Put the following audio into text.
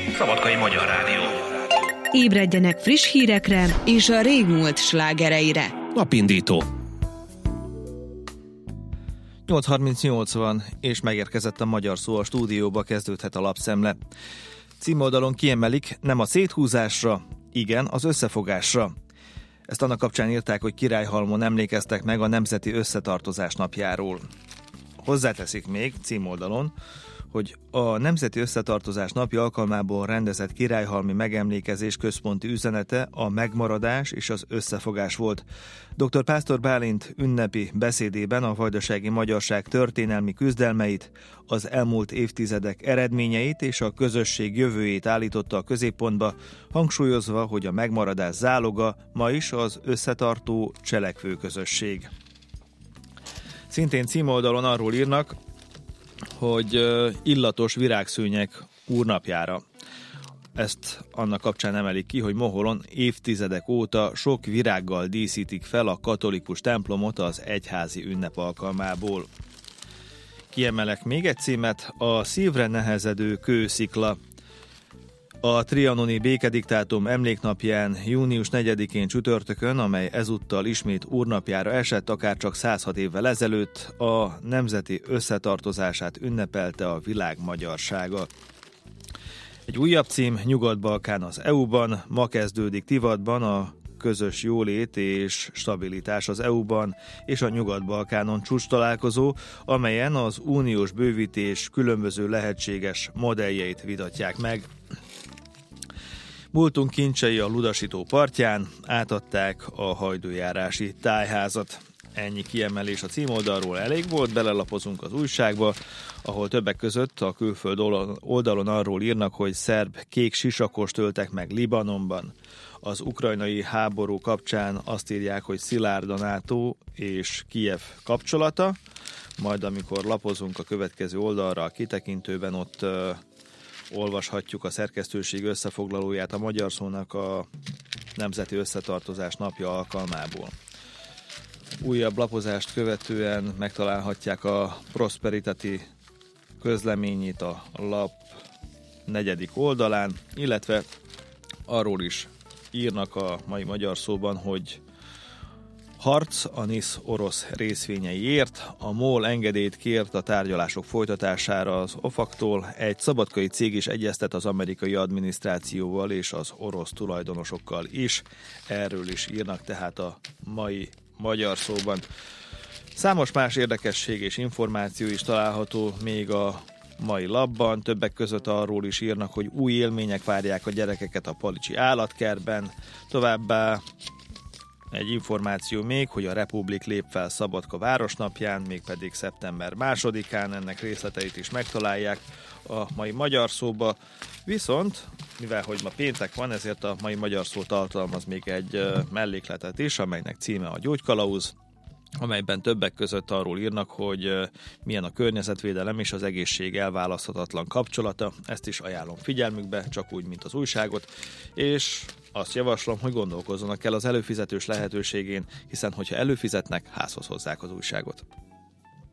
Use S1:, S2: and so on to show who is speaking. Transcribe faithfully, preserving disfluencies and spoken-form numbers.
S1: Szabadkai Magyar Rádió.
S2: Ébredjenek friss hírekre és a régmúlt slágereire.
S3: Napindító. nyolc harmincnyolc van, és megérkezett a magyar szó a stúdióba, kezdődhet a lapszemle. Címoldalon kiemelik, nem a széthúzásra, igen, az összefogásra. Ezt annak kapcsán írták, hogy Királyhalmon emlékeztek meg a Nemzeti Összetartozás napjáról. Hozzáteszik még címoldalon, hogy a Nemzeti Összetartozás napja alkalmából rendezett királyhalmi megemlékezés központi üzenete a megmaradás és az összefogás volt. dr. Pásztor Bálint ünnepi beszédében a vajdasági magyarság történelmi küzdelmeit, az elmúlt évtizedek eredményeit és a közösség jövőjét állította a középpontba, hangsúlyozva, hogy a megmaradás záloga ma is az összetartó cselekvő közösség. Szintén címoldalon arról írnak, hogy illatos virágszőnyek úrnapjára. Ezt annak kapcsán emelik ki, hogy Moholon évtizedek óta sok virággal díszítik fel a katolikus templomot az egyházi ünnep alkalmából. Kiemelek még egy címet, a szívre nehezedő kőszikla. A trianoni békediktátum emléknapján június negyedikén csütörtökön, amely ezúttal ismét úrnapjára esett, akárcsak százhat évvel ezelőtt, a nemzeti összetartozását ünnepelte a világ magyarsága. Egy újabb cím, Nyugat-Balkán az é u-ban, ma kezdődik Tivadban a közös jólét és stabilitás az é u-ban és a Nyugat-Balkánon csúcstalálkozó, amelyen az uniós bővítés különböző lehetséges modelljeit vitatják meg. Múltunk kincsei a Ludasító partján, átadták a hajdújárási tájházat. Ennyi kiemelés a címoldalról elég volt, belelapozunk az újságba, ahol többek között a külföld oldalon arról írnak, hogy szerb kék sisakost öltek meg Libanonban. Az ukrajnai háború kapcsán azt írják, hogy szilárd a NATO és Kijev kapcsolata, majd amikor lapozunk a következő oldalra a kitekintőben, ott uh, olvashatjuk a szerkesztőség összefoglalóját a Magyar Szónak a Nemzeti Összetartozás napja alkalmából. Újabb lapozást követően megtalálhatják a Prosperitati közleményét a lap negyedik oldalán, illetve arról is írnak a mai Magyar Szóban, hogy harc a NISZ orosz részvényeiért, a MOL engedélyt kért a tárgyalások folytatására az ofaktól, egy szabadkai cég is egyeztet az amerikai adminisztrációval és az orosz tulajdonosokkal is. Erről is írnak tehát a mai Magyar Szóban. Számos más érdekesség és információ is található még a mai lapban, többek között arról is írnak, hogy új élmények várják a gyerekeket a Palicsi állatkertben, továbbá egy információ még, hogy a Republik lép fel Szabadka városnapján, mégpedig szeptember másodikán, ennek részleteit is megtalálják a mai Magyar Szóba. Viszont, mivel hogy ma péntek van, ezért a mai Magyar Szó tartalmaz még egy mellékletet is, amelynek címe a Gyógykalauz, amelyben többek között arról írnak, hogy milyen a környezetvédelem és az egészség elválaszthatatlan kapcsolata. Ezt is ajánlom figyelmükbe, csak úgy, mint az újságot, és azt javaslom, hogy gondolkozzanak el az előfizetős lehetőségén, hiszen hogyha előfizetnek, házhoz hozzák az újságot.